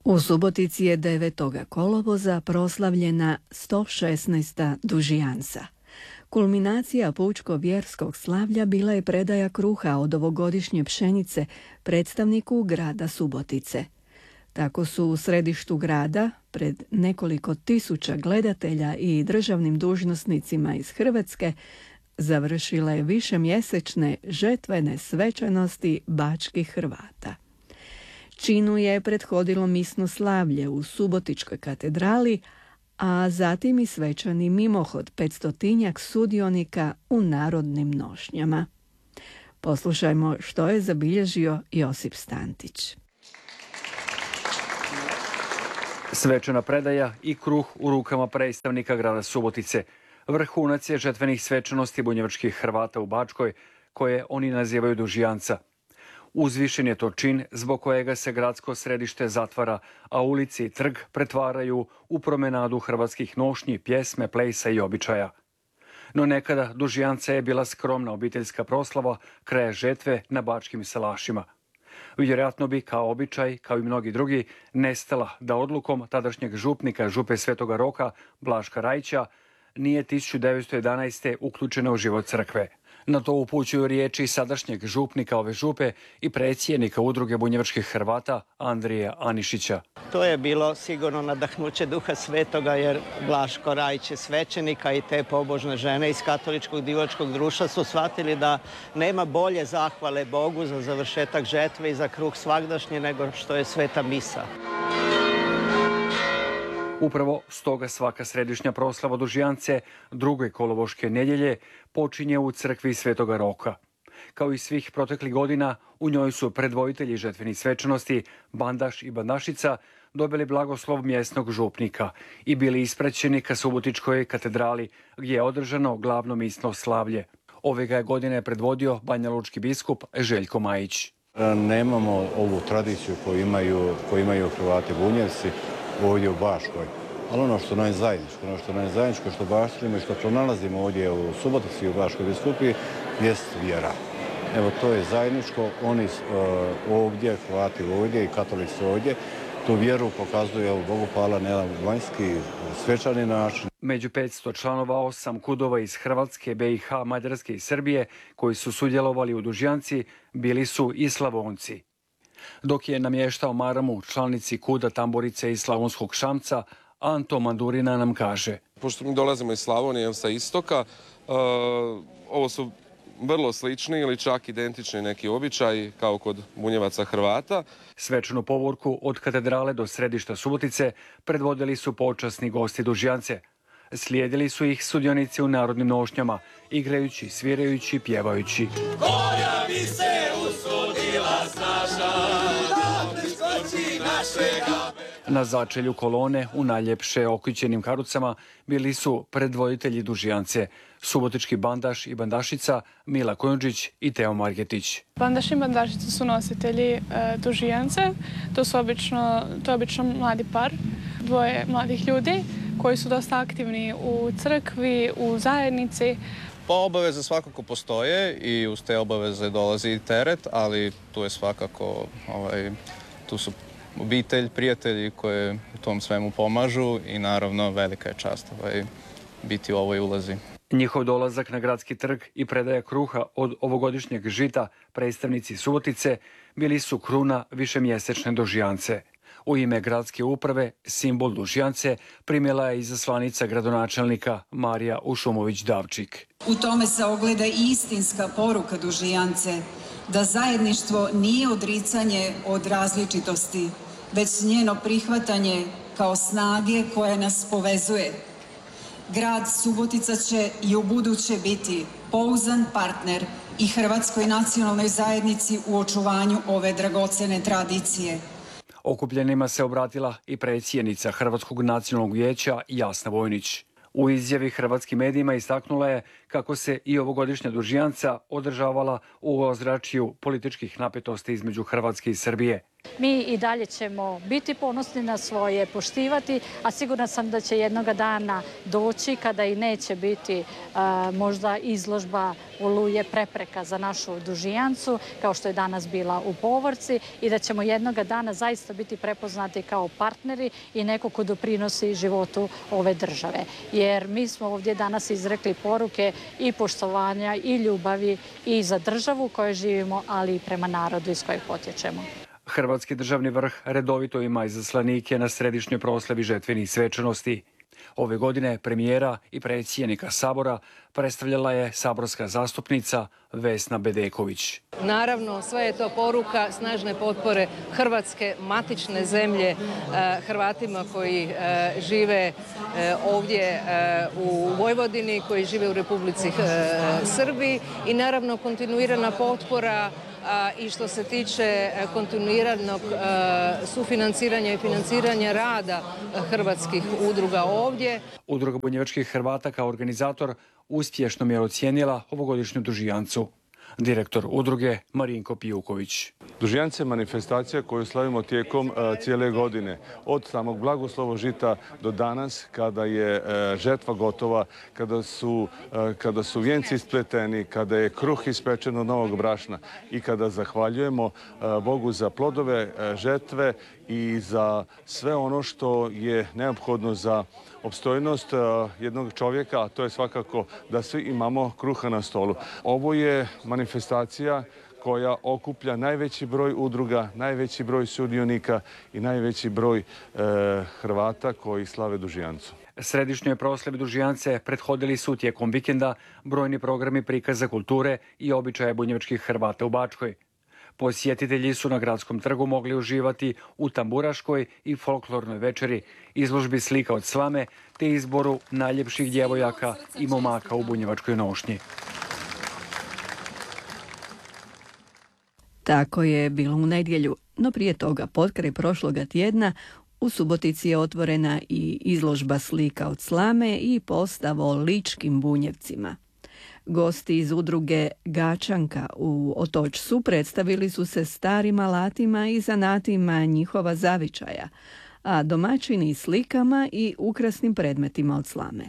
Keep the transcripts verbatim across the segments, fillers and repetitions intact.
U Subotici je devetoga kolovoza proslavljena sto šesnaesta dužijansa. Kulminacija pučko-vjerskog slavlja bila je predaja kruha od ovogodišnje pšenice predstavniku grada Subotice. Tako su u središtu grada, pred nekoliko tisuća gledatelja i državnim dužnosnicima iz Hrvatske, završile višemjesečne žetvene svečanosti bačkih Hrvata. Činu je prethodilo misno slavlje u Subotičkoj katedrali, a zatim i svečani mimohod petstotinjak sudionika u narodnim nošnjama. Poslušajmo što je zabilježio Josip Stantić. Svečana predaja i kruh u rukama predstavnika grada Subotice. Vrhunac je žetvenih svečanosti bunjevačkih Hrvata u Bačkoj, koje oni nazivaju dužijanca. Uzvišen je to čin zbog kojega se gradsko središte zatvara, a ulici i trg pretvaraju u promenadu hrvatskih nošnji, pjesme, plesa i običaja. No nekada dužijanca je bila skromna obiteljska proslava kraja žetve na bačkim salašima. Vjerojatno bi, kao običaj, kao i mnogi drugi, nestala da odlukom tadašnjeg župnika župe Svetoga Roka, Blaška Rajića, nije tisuću devetsto jedanaeste. uključena u život crkve. Na to upućuju riječi sadašnjeg župnika ove župe i predsjednika udruge bunjevačkih Hrvata Andrija Anišića. To je bilo sigurno nadahnuće Duha Svetoga, jer Blaško Rajić je svećenika i te pobožne žene iz katoličkog divačkog društva su shvatili da nema bolje zahvale Bogu za završetak žetve i za kruh svagdašnji nego što je sveta misa. Upravo stoga svaka središnja proslava dužijance druge kolovoške nedjelje počinje u crkvi Svetoga Roka. Kao i svih proteklih godina, u njoj su predvoditelji žetvenih svečanosti, Bandaš i Bandašica, dobili blagoslov mjesnog župnika i bili ispraćeni ka Subotičkoj katedrali, gdje je održano glavno misno slavlje. Ove ga je godine predvodio banjalučki biskup Željko Majić. Nemamo ovu tradiciju koju imaju, koju imaju Hrvati Bunjevci ovdje u Baškoj. Ali ono što nam je zajedničko, ono što nam je zajedničko, što baštinimo i što pronalazimo ovdje u Subotici i u Baškoj biskupiji, jest vjera. Evo, to je zajedničko. Oni uh, ovdje, Hrvati ovdje i katolici ovdje, tu vjeru pokazuju u Bogu hvala na jedan vanjski svečani način. Među petsto članova osam kudova iz Hrvatske, B i H, Mađarske i Srbije koji su sudjelovali u dužijanci bili su i Slavonci. Dok je namještao maramu članici kuda Tamburice i Slavonskog Šamca, Anto Mandurina nam kaže. Pošto mi dolazimo iz Slavonije, sa istoka, uh, ovo su vrlo slični ili čak identični neki običaji kao kod Bunjevaca Hrvata. Svečanu povorku od katedrale do središta Subotice predvodili su počasni gosti dužijance. Slijedili su ih sudionici u narodnim nošnjama, igrajući, svirajući, pjevajući. Koja bi se usudila snaša, da priskoči našega... Na začelju kolone u najljepše okličenim karucama bili su predvoditelji dužijance, subotički Bandaš i Bandašica, Mila Kojundžić i Teo Margetić. Bandaš i Bandašica su nositelji e, dužijance. To su obično, to je obično mladi par, dvoje mladih ljudi koji su dosta aktivni u crkvi, u zajednici. Pa obaveze svakako postoje i uz te obaveze dolazi teret, ali tu je svakako, ovaj, tu su obitelj, prijatelji koji u tom svemu pomažu i naravno velika je čast ovaj, biti u ovoj ulozi. Njihov dolazak na gradski trg i predaja kruha od ovogodišnjeg žita predstavnici Subotice bili su kruna višemjesečne dužijance. U ime gradske uprave simbol dužijance primjela je izaslanica gradonačelnika Marija Ušumović-Davčik. U tome se ogleda i istinska poruka dužijance, da zajedništvo nije odricanje od različitosti, već njeno prihvatanje kao snage koja nas povezuje. Grad Subotica će i u buduće biti pouzdan partner i Hrvatskoj nacionalnoj zajednici u očuvanju ove dragocjene tradicije. Okupljenima se obratila i predsjednica Hrvatskog nacionalnog vijeća Jasna Vojnić. U izjavi hrvatskim medijima istaknula je kako se i ovogodišnja dužijanca održavala u ozračju političkih napetosti između Hrvatske i Srbije. Mi i dalje ćemo biti ponosni na svoje, poštivati, a sigurna sam da će jednoga dana doći kada i neće biti a, možda izložba Oluje prepreka za našu dužijancu, kao što je danas bila u Povorci, i da ćemo jednoga dana zaista biti prepoznati kao partneri i neko ko doprinosi životu ove države. Jer mi smo ovdje danas izrekli poruke i poštovanja i ljubavi i za državu u kojoj živimo, ali i prema narodu iz kojeg potječemo. Hrvatski državni vrh redovito ima izaslanike na središnjoj proslavi žetvenih svečanosti. Ove godine premijera i predsjednika Sabora predstavljala je saborska zastupnica Vesna Bedeković. Naravno, sve je to poruka snažne potpore Hrvatske, matične zemlje, Hrvatima koji žive ovdje u Vojvodini, koji žive u Republici Srbiji i naravno kontinuirana potpora i što se tiče kontinuiranog sufinanciranja i financiranja rada hrvatskih udruga ovdje. Udruga bunjevačkih Hrvata kao organizator uspješno je ocijenila ovogodišnju dužijancu. Direktor udruge Marinko Pijuković. Dužijance je manifestacija koju slavimo tijekom uh, cijele godine. Od samog blagoslovo žita do danas, kada je uh, žetva gotova, kada su, uh, kada su vijenci ispleteni, kada je kruh ispečen od novog brašna i kada zahvaljujemo uh, Bogu za plodove uh, žetve i za sve ono što je neophodno za opstojnost jednog čovjeka, a to je svakako da svi imamo kruha na stolu. Ovo je manifestacija koja okuplja najveći broj udruga, najveći broj sudionika i najveći broj e, Hrvata koji slave dužijancu. Središnjoj proslavi dužijance prethodili su tijekom vikenda brojni programi prikaza kulture i običaja bunjevačkih Hrvata u Bačkoj. Posjetitelji su na Gradskom trgu mogli uživati u tamburaškoj i folklornoj večeri, izložbi slika od slame te izboru najljepših djevojaka i momaka u bunjevačkoj nošnji. Tako je bilo u nedjelju, no prije toga potkraj prošloga tjedna u Subotici je otvorena i izložba slika od slame i postav o ličkim bunjevcima. Gosti iz udruge Gačanka u Otočcu predstavili su se starim alatima i zanatima njihova zavičaja, a domaćini slikama i ukrasnim predmetima od slame.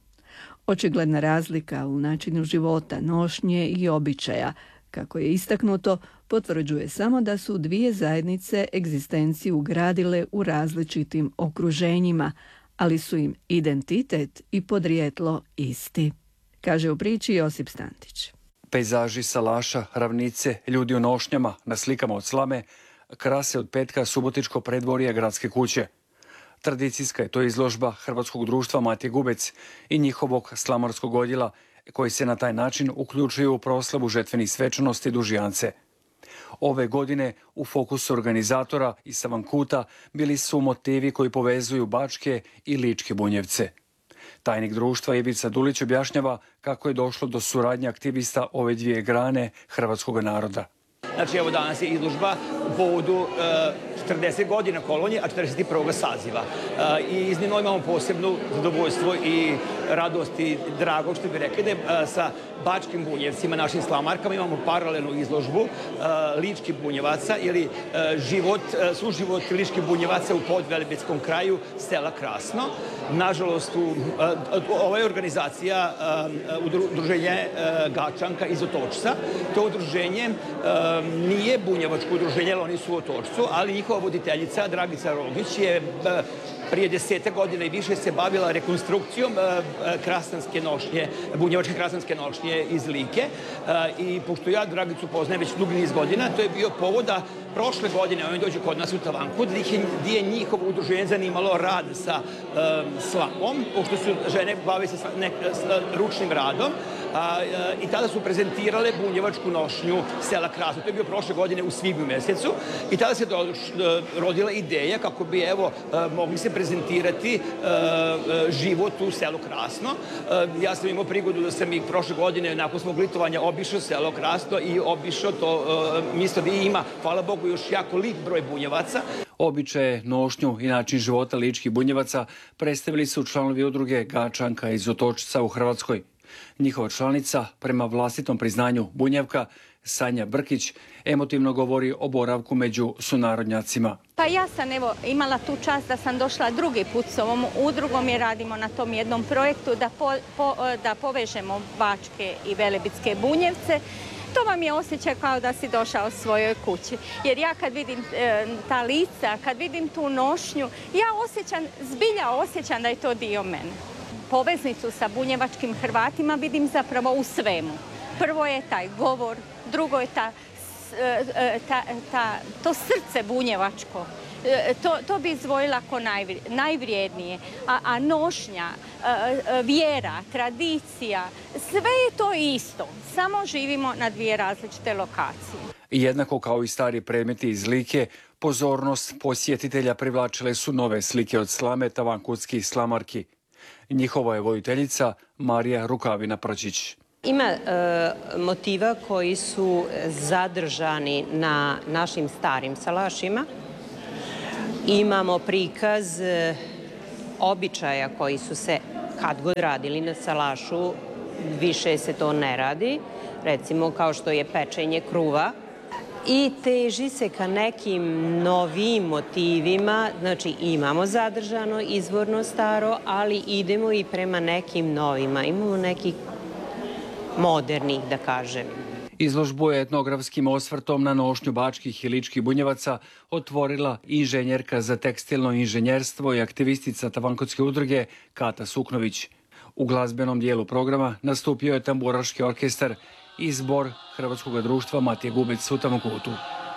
Očigledna razlika u načinu života, nošnje i običaja, kako je istaknuto, potvrđuje samo da su dvije zajednice egzistenciju gradile u različitim okruženjima, ali su im identitet i podrijetlo isti, kaže u priči Josip Stantić. Pejzaži salaša, ravnice, ljudi u nošnjama na slikama od slame krase od petka subotičko predvorje Gradske kuće. Tradicijska je to izložba Hrvatskog društva Matije Gubec i njihovog slamarskog odjela, koji se na taj način uključuju u proslavu žetvenih svečanosti dužijance. Ove godine u fokusu organizatora i Savankuta bili su motivi koji povezuju bačke i ličke bunjevce. Tajnik društva Ivica Dulić objašnjava kako je došlo do suradnje aktivista ove dvije grane hrvatskog naroda. Znači, evo danas je izložba u povodu četrdeset godina kolonije, a četrdeset prvog saziva. I iznimno imamo posebno zadovoljstvo i radost i drago, što bi rekli, da je sa bačkim bunjevcima, našim slamarkama, imamo paralelnu izložbu ličkih bunjevaca ili život, suživot ličkih bunjevaca u podvelebitskom kraju sela Krasno. Nažalost, u, ova je organizacija udruženje Gačanka iz Otočca. To udruženje nije bunjevačko udruženje, ali oni su u Otočcu, ali njihova voditeljica Dragica Rogić je prije desete godine i više se bavila rekonstrukcijom krasanske nošnje, bunjevačke krasanske nošnje iz Like. I pošto ja Dragicu poznajem već dugi niz godina, to je bio povod da prošle godine oni dođu kod nas u Tavanku, gdje je njihovo udruženje zanimalo rad sa slamom, pošto su žene bave se ručnim radom. I tada su prezentirale bunjevačku nošnju sela Krasno. To je bio prošle godine u svibnju mjesecu i tada se rodila ideja kako bi evo mogli se prezentirati život u selu Krasno. Ja sam imao prigodu da sam i prošle godine nakon svog litovanja obišao selo Krasno i obišao to mjesto gdje ima, hvala Bogu, još jako lik broj bunjevaca. Običaje, nošnju i način života ličkih bunjevaca predstavili su članovi udruge Gačanka iz Otočca u Hrvatskoj. Njihova članica, prema vlastitom priznanju Bunjevka, Sanja Brkić emotivno govori o boravku među sunarodnjacima. Pa ja sam evo imala tu čast da sam došla drugi put s ovom udrugom jer radimo na tom jednom projektu da, po, po, da povežemo Bačke i Velebitske Bunjevce. To vam je osjećaj kao da si došao svojoj kući. Jer ja kad vidim e, ta lica, kad vidim tu nošnju, ja osjećam, zbilja osjećam da je to dio mene. Poveznicu sa bunjevačkim Hrvatima vidim zapravo u svemu. Prvo je taj govor, drugo je ta, ta, ta, to srce bunjevačko. To, to bi izdvojila kao najvrijednije. A, a nošnja, vjera, tradicija, sve je to isto. Samo živimo na dvije različite lokacije. Jednako kao i stari predmeti iz Like, pozornost posjetitelja privlačile su nove slike od slame tavankutskih slamarki. Njihova je voditeljica Marija Rukavina-Prčić. Ima e, motiva koji su zadržani na našim starim salašima. Imamo prikaz e, običaja koji su se kad god radili na salašu, više se to ne radi. Recimo kao što je pečenje kruva. I teži se ka nekim novim motivima, znači imamo zadržano izvorno staro, ali idemo i prema nekim novima. Imamo nekih modernih, da kažem. Izložbu je etnografskim osvrtom na nošnju bačkih i ličkih bunjevaca otvorila inženjerka za tekstilno inženjerstvo i aktivistica Tavankutske udruge Kata Suknović. U glazbenom dijelu programa nastupio je tamburaški orkestar i zbor Hrvatskog društva Matije Gubic u Tavankutu.